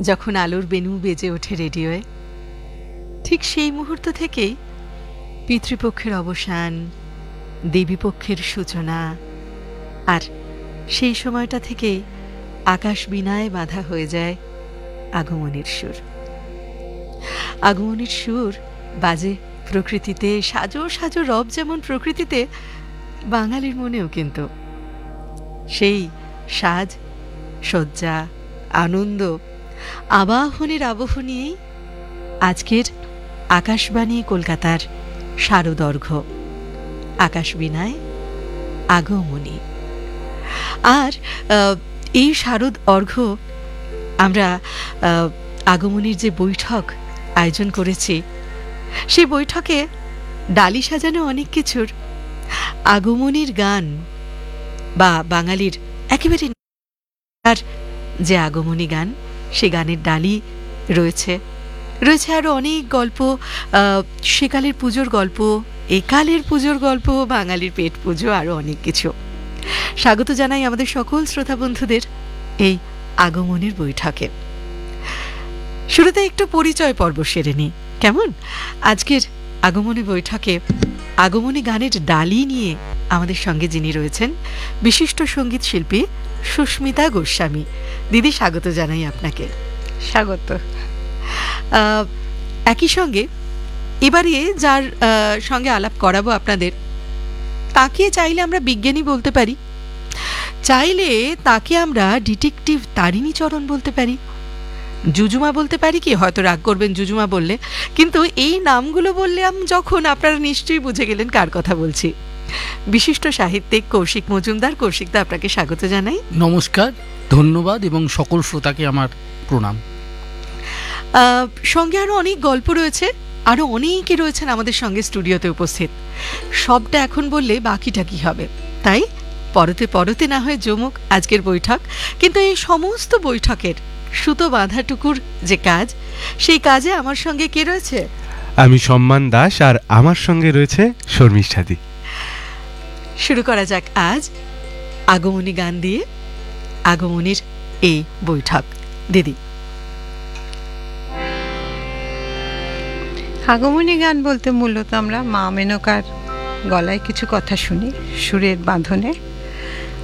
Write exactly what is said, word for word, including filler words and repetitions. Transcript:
যখন আলোর বেণু বেজে ওঠে রেডিওয়ে, ঠিক সেই মুহূর্ত থেকেই পিতৃপক্ষের অবসান, দেবীপক্ষের সূচনা, আর সেই সময়টা থেকেই আকাশ বীণায় বাঁধা হয়ে যায় আগমনীর সুর। আগমনীর সুর বাজে প্রকৃতিতে, সাজো সাজো রব যেমন প্রকৃতিতে, বাঙালির মনেও কিন্তু সেই সাজ, সজ্জা, আনন্দ, আবাহনের আবহ নিয়েই আজকের আকাশবাণী কলকাতার শারদর্ঘ্য, আকাশবীণায় আগমনী। আর এই শারদ অর্ঘ্য আমরা আগমনীর যে বৈঠক আয়োজন করেছি, সেই বৈঠকে ডালি সাজানো অনেক কিছুর আগমনীর গান বা বাঙালির একেবারে যে আগমনী গান, সে গানের ডালি রয়েছে। রয়েছে আরও অনেক গল্প, সেকালের পুজোর গল্প, একালের পুজোর গল্প, বাঙালির পেট পুজো, আরও অনেক কিছু। স্বাগত জানাই আমাদের সকল শ্রোতা বন্ধুদের এই আগমনীর বৈঠকে। শুরুতে একটু পরিচয় পর্ব সেরে নিই, কেমন? আজকের আগমনী বৈঠকে আগমনী গানের ডালি নিয়ে আমাদের সঙ্গে যিনি রয়েছেন, বিশিষ্ট সঙ্গীত শিল্পী সুস্মিতা গোস্বামী। দিদি, স্বাগত জানাই আপনাকে। স্বাগত। একই সঙ্গে এবারে যার সঙ্গে আলাপ করাবো আপনাদের, তাকে চাইলে আমরা বিজ্ঞানী বলতে পারি, চাইলে তাকে আমরা ডিটেকটিভ তারিণী চরণ বলতে পারি, জুজুমা বলতে পারি, কি হয়তো রাগ করবেন জুজুমা বললে, কিন্তু এই নামগুলো বললে আমি যখন আপনারা নিশ্চয়ই বুঝে গেলেন কার কথা বলছি। বিশিষ্ট সাহিত্যিক কৌশিক মজুমদার। কৌশিকদা, আপনাকে স্বাগত জানাই। নমস্কার, ধন্যবাদ এবং সকল শ্রোতাকে আমার প্রণাম। সঙ্গে আরো অনেক গল্প রয়েছে, আরো অনেকে রয়েছেন আমাদের সঙ্গে স্টুডিওতে উপস্থিত। সবটা এখন বললে বাকিটা কি হবে, তাই পরতে পরতে না হয়ে জমুক আজকের বৈঠক। কিন্তু এই সমস্ত বৈঠকের সুতো বাঁধাটুকুর যে কাজ, সেই কাজে আমার সঙ্গে কে রয়েছে? আমি সম্মান দাস, আর আমার সঙ্গে রয়েছে শর্মিষ্ঠাদি। শুরু করা যাক আজ আগমনী গান দিয়ে আগমনীর এই বৈঠক। দিদি, আগমনী গান বলতে মূলত আমরা মা মেনকার গলায় কিছু কথা শুনি সুরের বাঁধনে।